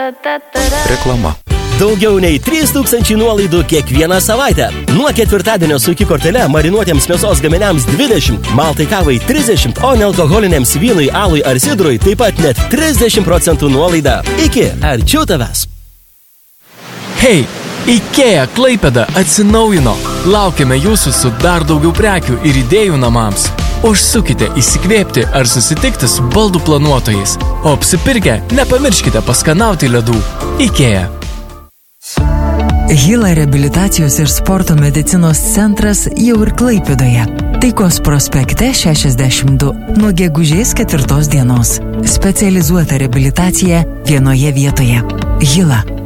Reklama. Daugiau nei 3000 nuolaidų kiekvieną savaitę. Nuo ketvirtadienio su iki kortele marinuotiems mėsos gaminiams 20, maltai kavai 30, o nealkoholiniams vynui, alui ar sidrui taip pat net 30% nuolaida. Iki arčiau tavęs. Hei, IKEA Klaipėda atsinaujino. Laukiame jūsų su dar daugiau prekių ir idėjų namams. Užsukite įsikvėpti ar susitikti su baldų planuotojais. O apsipirkę, nepamirškite paskanauti ledų. IKEA. Hila reabilitacijos ir sporto medicinos centras jau ir Klaipėdoje. Taikos prospekte 62 nuo gegužės 4 dienos. Specializuota reabilitacija vienoje vietoje. Hila.